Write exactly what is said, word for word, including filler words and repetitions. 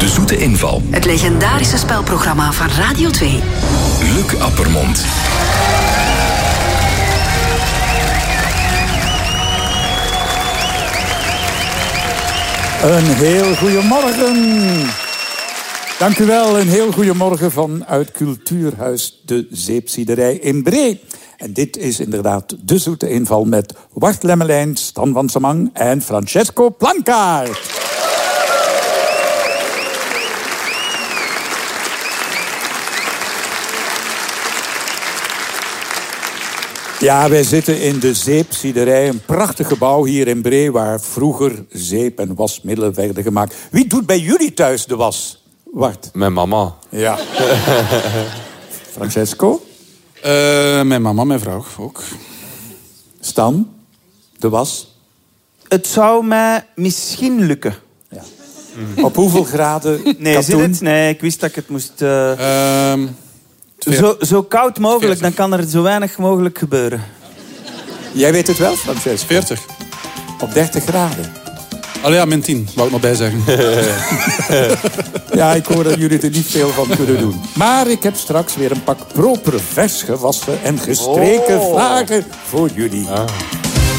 De Zoete Inval. Het legendarische spelprogramma van Radio twee. Luc Appermond. Een heel goeiemorgen. Dank u wel, een heel goeiemorgen vanuit Cultuurhuis De Zeepziederij in Bree. En dit is inderdaad De Zoete Inval met Wart Lemmelijn, Stan van Samang en Francesco Plankaart. Ja, wij zitten in de Zeepziederij, een prachtig gebouw hier in Bree, waar vroeger zeep- en wasmiddelen werden gemaakt. Wie doet bij jullie thuis de was? Wart? Mijn mama. Ja. Francesco? Uh, mijn mama, mijn vrouw ook. Stan? De was? Het zou mij misschien lukken. Ja. Mm. Op hoeveel graden Nee, katoen? zit het? Nee, ik wist dat ik het moest... Uh... Uh, Zo, zo koud mogelijk, dan kan er zo weinig mogelijk gebeuren. Jij weet het wel, Francesco? veertig. Op dertig graden? Allee, ja, min tien, wou ik nog bij zeggen. Ja, ik hoor dat jullie er niet veel van kunnen doen. Maar ik heb straks weer een pak propere vers gewassen en gestreken oh. vlagen voor jullie. Ah.